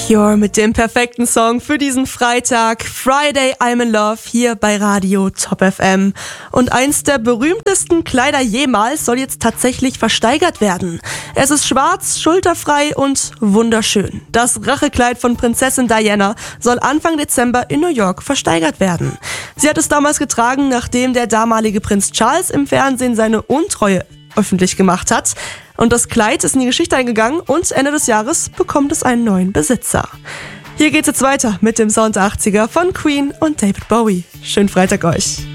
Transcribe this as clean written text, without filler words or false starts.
Cure mit dem perfekten Song für diesen Freitag. Friday I'm in Love hier bei Radio Top FM. Und eins der berühmtesten Kleider jemals soll jetzt tatsächlich versteigert werden. Es ist schwarz, schulterfrei und wunderschön. Das Rachekleid von Prinzessin Diana soll Anfang Dezember in New York versteigert werden. Sie hat es damals getragen, nachdem der damalige Prinz Charles im Fernsehen seine Untreue öffentlich gemacht hat. Und das Kleid ist in die Geschichte eingegangen und Ende des Jahres bekommt es einen neuen Besitzer. Hier geht's jetzt weiter mit dem Sound der 80er von Queen und David Bowie. Schönen Freitag euch.